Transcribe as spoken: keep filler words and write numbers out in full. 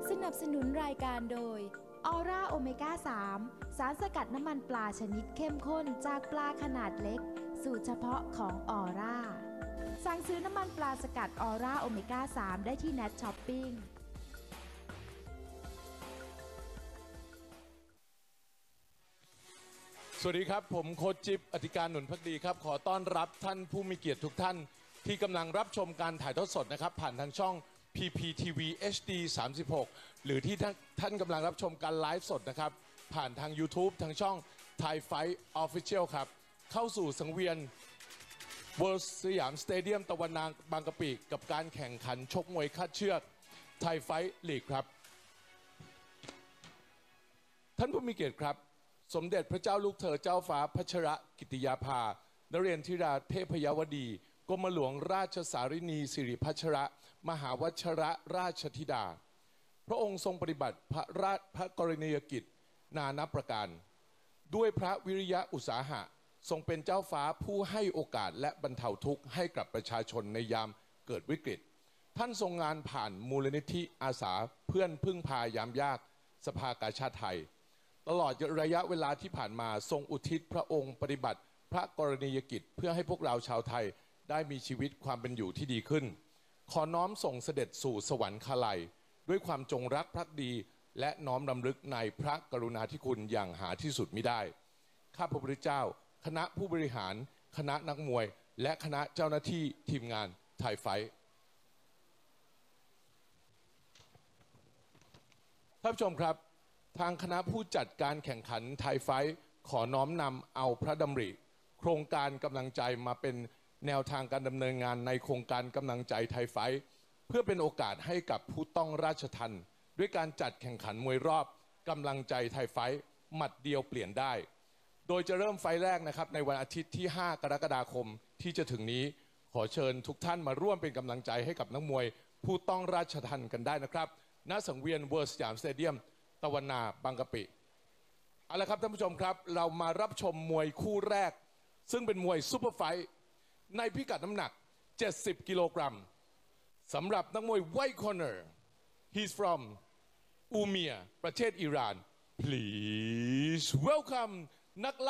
สนับสนุนรายการโดยออร่าโอเมก้าสามสารสกัดน้ำมันปลาชนิดเข้มข้นจากปลาขนาดเล็กสูตรเฉพาะของออร่าสั่งซื้อน้ำมันปลาสกัดออร่าโอเมก้าสามได้ที่ Net Shopping สวัสดีครับผมโค้ชจิ๊บอธิการหนุนพักดีครับขอต้อนรับท่านผู้มีเกียรติทุกท่านที่กำลังรับชมการถ่ายทอดสดนะครับผ่านทางช่อง พี พี ที วี เอช ดี สามสิบหก หรือที่ท่านกำลังรับชมการไลฟ์สดนะครับผ่านทาง YouTube ทางช่อง Thai Fight Official ครับเข้าสู่สังเวียน World สยามสเตเดียมตะวันนางบางกะปิกับการแข่งขันชกมวยคาดเชือก Thai Fight League ครับท่านผู้มีเกียรติครับสมเด็จพระเจ้าลูกเธอเจ้าฟ้าพัชรกิติยาภานเรนทิราเทพยวดีกรมหลวงราชสารินีสิริพัชรมหาวชรราชธิดาพระองค์ทรงปฏิบัติพระราชพระกรณียกิจนานับประการด้วยพระวิริยะอุตสาหะทรงเป็นเจ้าฟ้าผู้ให้โอกาสและบรรเทาทุกข์ให้กับประชาชนในยามเกิดวิกฤตท่านทรงงานผ่านมูลนิธิอาสาเพื่อนพึ่งพายามยากสภากาชาดไทยตลอดระยะเวลาที่ผ่านมาทรงอุทิศพระองค์ปฏิบัติพระกรณียกิจเพื่อให้พวกเราชาวไทยได้มีชีวิตความเป็นอยู่ที่ดีขึ้นขอน้อมส่งเสด็จสู่สวรรคาลัยด้วยความจงรักภักดีและน้อมรำลึกในพระกรุณาธิคุณอย่างหาที่สุดมิได้ข้าพระพุทธเจ้าคณะผู้บริหารคณะนักมวยและคณะเจ้าหน้าที่ทีมงานไทยไฟท์ท่านผู้ชมครับทางคณะผู้จัดการแข่งขันไทยไฟท์ขอน้อมนำเอาพระดำริโครงการกำลังใจมาเป็นแนวทางการดำเนินงานในโครงการกำลังใจไทยไฟท์เพื่อเป็นโอกาสให้กับผู้ต้องราชทัณฑ์ด้วยการจัดแข่งขันมวยรอบกำลังใจไทยไฟท์หมัดเดียวเปลี่ยนได้โดยจะเริ่มไฟท์แรกนะครับในวันอาทิตย์ที่ห้ากรกฎาคมที่จะถึงนี้ขอเชิญทุกท่านมาร่วมเป็นกำลังใจให้กับนักมวยผู้ต้องราชทัณฑ์กันได้นะครับณสังเวียนเวิลด์สยามสเตเดียมตะวันนาบางกะปิเอาละครับท่านผู้ชมครับเรามารับชมมวยคู่แรกซึ่งเป็นมวยซุปเปอร์ไฟท์ในพิกัดน้ำหนักเจ็ดสิบกิโลกรัมสำหรับนักมวย White Corner he's from อูเมียประเทศอิหร่าน please welcome นัก